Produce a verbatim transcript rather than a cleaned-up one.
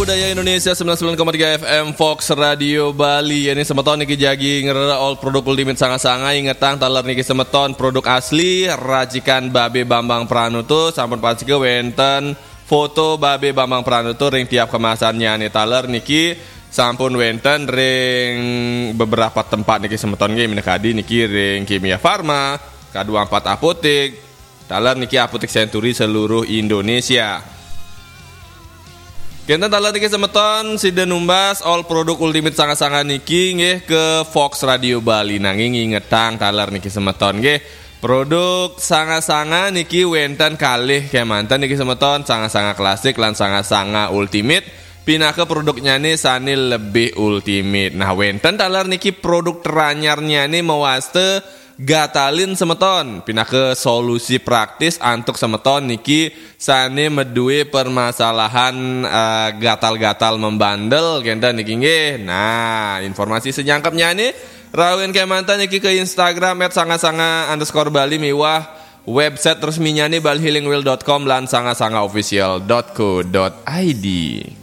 Budaya Indonesia sembilan puluh sembilan koma tiga F M Fox Radio Bali. Ini semeton niki jagi ngerera all produk ultimate sanga-sanga ingetang taler niki semeton produk asli racikan Babe Bambang Pranuto sampun pasike wenten foto Babe Bambang Pranuto ring tiap kemasannya nih taler niki sampun wenten ring beberapa tempat niki semeton nggih menekadi niki ring Kimia Farma, K dua puluh empat Apotek, taler niki Apotek Century seluruh Indonesia. Kita talar niki semeton sida numbas all produk ultimate sanga-sanga niki nggih ke Fox Radio Bali nanging ingetang talar niki semeton nggih produk sanga-sanga niki wenten kalih kemanten niki semeton sanga-sanga klasik lan sanga-sanga ultimate pindah ke produknya nih sani lebih ultimate. Nah wenten talar niki produk teranyarnya nih mewaste gatalin semeton pindah ke solusi praktis antuk semeton niki sane medue permasalahan uh, gatal-gatal membandel genda niki nggih. Nah informasi senyangkapnya nih rawin kemantan niki ke Instagram et sanga-sanga underscore Bali miwah website resminya nih balhealingwheel dot com lan sanga-sanga official dot co dot id.